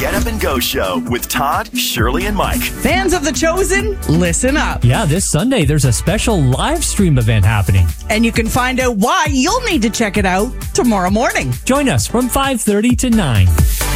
Get Up and Go Show with Todd, Shirley, and Mike. Fans of The Chosen, listen up. Yeah, this Sunday there's a special live stream event happening. And you can find out why you'll need to check it out tomorrow morning. Join us from 5:30 to 9.